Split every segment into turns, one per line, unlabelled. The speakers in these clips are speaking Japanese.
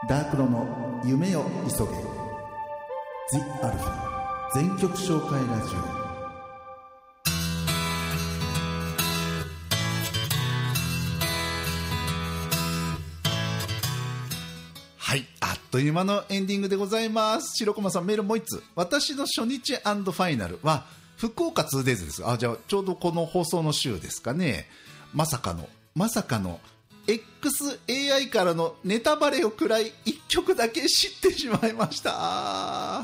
ダークロの夢を急げ The アルフィ全曲紹介ラジオ。はい、あっという間のエンディングでございます。白駒さん、メールもう一つ。私の初日&ファイナルは福岡 2days です。じゃあちょうどこの放送の週ですかね。まさかの XAI からのネタバレをくらい1曲だけ知ってしまいました。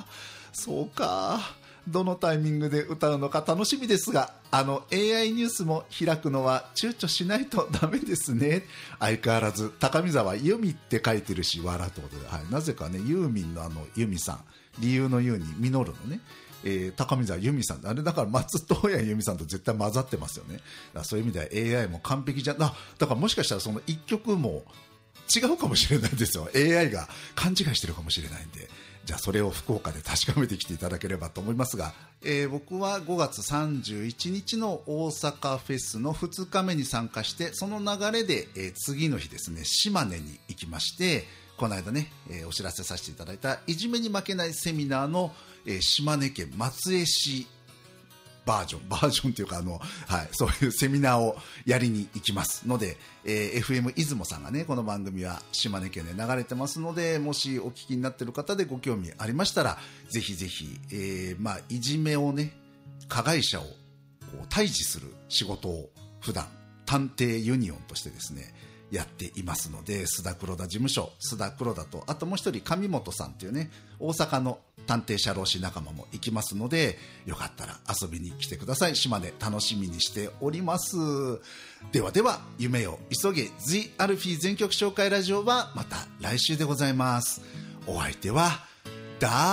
そうか、どのタイミングで歌うのか楽しみですが、AI ニュースも開くのは躊躇しないとダメですね。相変わらず高見沢由美って書いてるし笑うということで、はい、なぜかね、ユーミンの由美さん、理由の由に実るのね、高見沢由美さん、あれだから松任谷由実さんと絶対混ざってますよね。だからそういう意味では AI も完璧じゃだからもしかしたらその1曲も違うかもしれないんですよ。 AI が勘違いしてるかもしれないんで、じゃあそれを福岡で確かめてきていただければと思いますが、僕は5月31日の大阪フェスの2日目に参加して、その流れで、次の日ですね、島根に行きまして、この間ね、お知らせさせていただいたいじめに負けないセミナーの、島根県松江市バージョンというかはい、そういうセミナーをやりに行きますので、FM 出雲さんがね、この番組は島根県で流れてますので、もしお聞きになっている方でご興味ありましたら、ぜひぜひ、いじめをね、加害者をこう退治する仕事を普段探偵ユニオンとしてですねやっていますので、須田黒田事務所、須田黒田と、あともう一人上本さんというね、大阪の探偵社労士仲間も行きますので、よかったら遊びに来てください。島で楽しみにしております。ではでは、夢を急げ The アルフィー全曲紹介ラジオはまた来週でございます。お相手はダー